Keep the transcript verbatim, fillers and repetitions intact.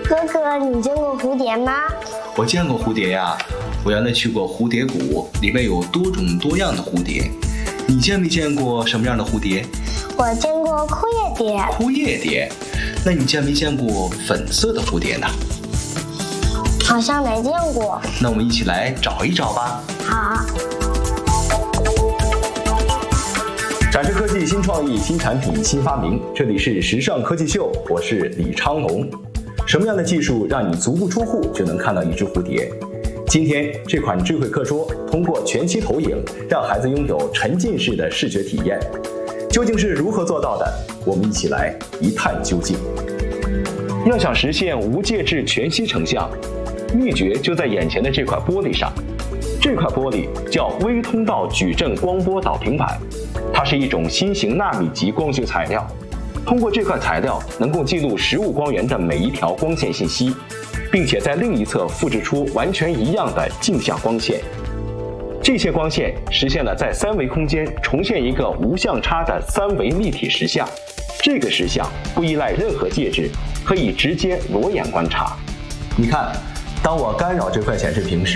哥哥，你见过蝴蝶吗？ 我见过蝴蝶呀，我原来去过蝴蝶谷，里面有多种多样的蝴蝶。你见没见过什么样的蝴蝶？ 我见过枯叶蝶。 枯叶蝶？那你见没见过粉色的蝴蝶呢？ 好像没见过。 那我们一起来找一找吧。 好。 展示科技新创意、新产品、新发明，这里是时尚科技秀，我是李昌龙。什么样的技术让你足不出户就能看到一只蝴蝶？今天这款智慧课桌通过全息投影，让孩子拥有沉浸式的视觉体验。究竟是如何做到的？我们一起来一探究竟。要想实现无介质全息成像，秘诀就在眼前的这块玻璃上。这块玻璃叫微通道矩阵光波导频板，它是一种新型纳米级光学材料。通过这块材料，能够记录十五光源的每一条光线信息，并且在另一侧复制出完全一样的镜像光线。这些光线实现了在三维空间重现一个无相差的三维立体实像。这个实像不依赖任何介质，可以直接裸眼观察。你看，当我干扰这块显示屏时，